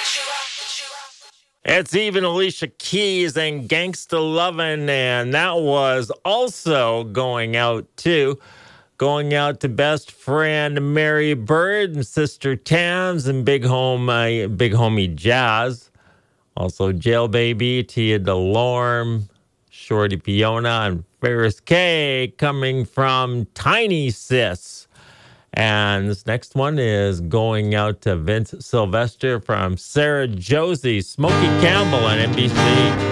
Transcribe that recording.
It's even Alicia Keys and Gangsta Lovin', and that was also going out to best friend Mary Bird and sister Tams and big homie Jazz. Also Jail Baby, Tia DeLorme, Shorty Fiona, and Ferris K coming from Tiny Sis. And this next one is going out to Vince Sylvester from Sarah Josie, Smokey Campbell on NBC.